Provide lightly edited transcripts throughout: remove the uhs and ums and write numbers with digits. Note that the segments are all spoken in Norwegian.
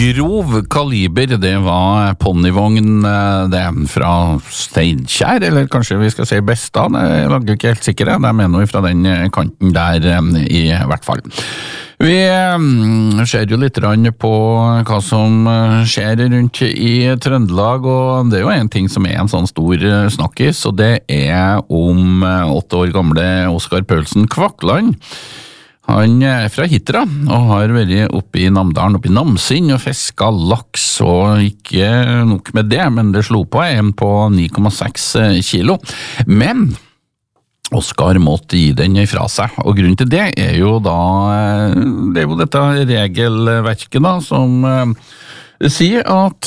grov kaliber, det var ponnivogn, det fra Steinkjer, eller kanskje vi skal si Bestad, jeg lager ikke helt sikker, de noe fra den kanten der i hvert fall. Vi ser jo litt på hva som skjer rundt i Trøndelag, og det jo en ting som en sånn stor snakkis, og det om 8 år gamle Oskar Paulsen Kvakland. Han fra Hitra og har vært oppe i Namdalen, oppe i Namsinn og fisket laks, og ikke nok med det, men det slo på en på 9,6 kilo. Men Oskar måtte gi den ifra seg, og grunnen til det jo da, det jo dette regelverket da, som sier at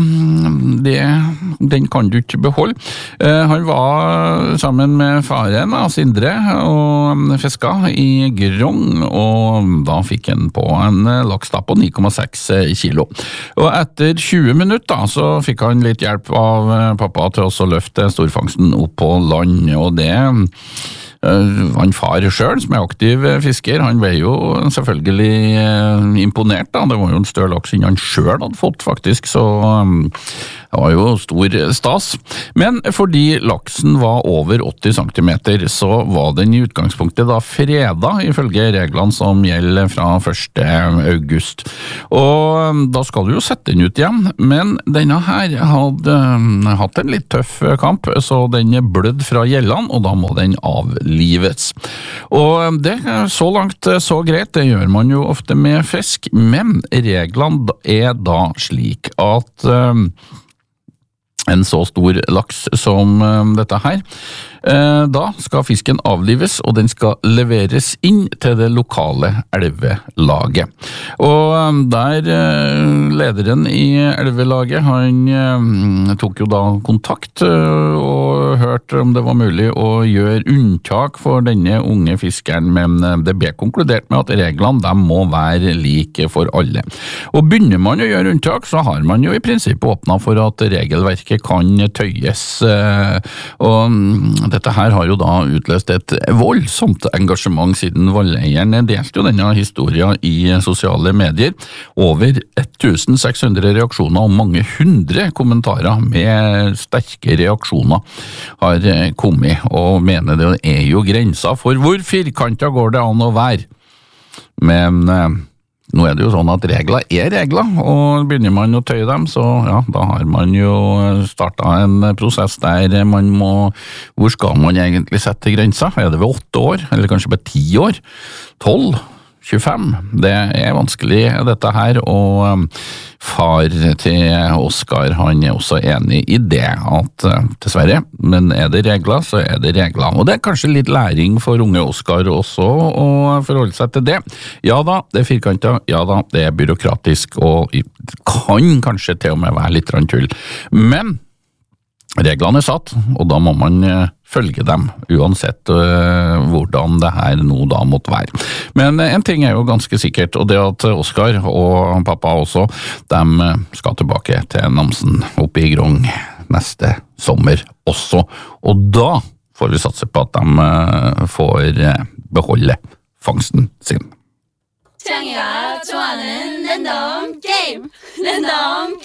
den kan du ikke beholde. Han var sammen med faren, Sindre, og fisket i Grong, og da fikk han på en laks da på 9,6 kilo. Og etter 20 minutter så fikk han litt hjelp av pappa til å løfte storfangsten opp på land, og det han far selv, som aktiv fisker, han ble jo selvfølgelig imponert da, det var jo en større laks enn han selv hadde fått faktisk, så det var jo stor stas. Men fordi laksen var over 80 cm, så var den i utgangspunktet da fredag, ifølge reglene som gjelder fra 1. august. Og da skal du jo sette den ut igjen, men denne her hadde hatt en litt tøff kamp, så den blødd fra gjellene, og da må den avlives. Og det så langt så greit, det gjør man jo ofte med fisk, men reglene da slik at en så stor laks som dette her, da skal fisken avlives, og den skal leveres inn til det lokale elvelaget. Og der lederen i elvelaget, han tok jo da kontakt og hørte om det var mulig å gjøre unntak for denne unge fiskeren, men det ble konkludert med at reglene de må være like for alle. Og begynner man å gjøre unntak, så har man jo i prinsippet åpnet for at regelverket kan tøyes, og dette her har jo da utløst et voldsomt engasjement siden valleierne delte jo denne historien i sosiale medier. Over 1600 reaksjoner og mange hundre kommentarer med sterke reaksjoner har kommet, og mener det jo grenser for hvor firkantet går det an å være. Men nå det jo sånn at regler regler, og begynner man å tøye dem, så ja, da har man jo startet en prosess der man må, hvor skal man egentlig sette grenser? Det ved 8 år, eller kanskje bare 10 år? 12? 25? Det vanskelig dette her, og far til Oskar, han også enig i det, at dessverre, men det regler, så det regler. Og det kanskje litt læring for unge Oskar også, å forholde seg til det. Ja da, det firkantet, ja da, det byråkratisk, og kan kanskje til og med være litt tull. Men reglene satt, og da må man følge dem, uansett hvordan det her nå da måtte være. Men en ting jo ganske sikkert, og det at Oskar og pappa også, de skal tilbake til Namsen oppe i Grong neste sommer også, og da får vi satse på at de får beholde fangsten sin. 창이가 좋아하는 랜덤 게임! 랜덤